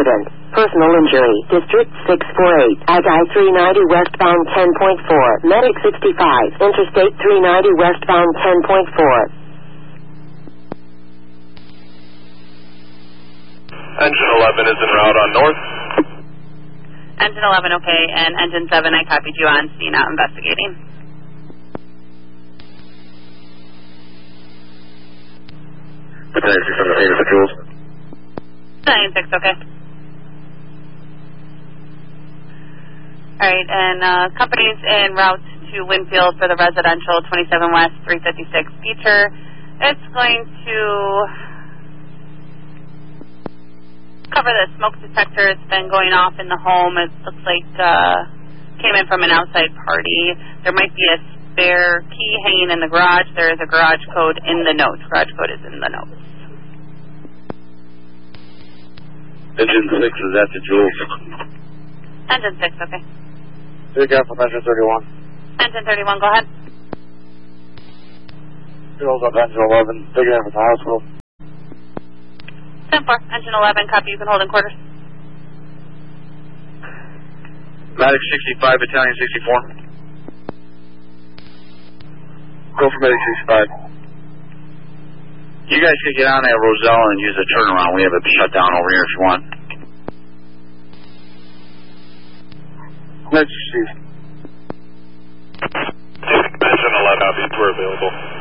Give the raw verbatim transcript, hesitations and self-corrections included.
resident. Personal injury. District six forty-eight. Ag I three ninety westbound ten point four. Medic sixty-five. Interstate three ninety westbound ten point four. Engine eleven is en route on north. Engine eleven, okay, and Engine seven, I copied you on scene out investigating. Battalion six hundred eight for Jules. Battalion six, okay. Alright, and uh, companies en route to Winfield for the residential twenty-seven West three fifty-six feature. It's going to cover the smoke detector. It's been going off in the home. It looks like uh, came in from an outside party. There might be a spare key hanging in the garage. There is a garage code in the notes. Garage code is in the notes. Engine six is at the Jules. Engine six, okay. Big F from Engine thirty-one. Engine thirty-one, go ahead. Jules up Engine eleven. Big F at the hospital. ten four, Engine eleven, copy, you can hold in quarters. Medic sixty-five, Battalion sixty-four. Go for Medic sixty-five. You guys could get on that Roselle and use a turnaround. We have it shut down over here if you want. Let's see. Engine eleven, copies, we're available.